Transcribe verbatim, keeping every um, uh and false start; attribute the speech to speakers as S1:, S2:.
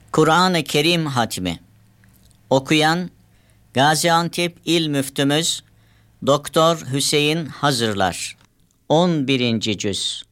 S1: Kur'an-ı Kerim Hatmi. Okuyan Gaziantep İl Müftümüz Doktor Hüseyin Hazırlar. on birinci Cüz.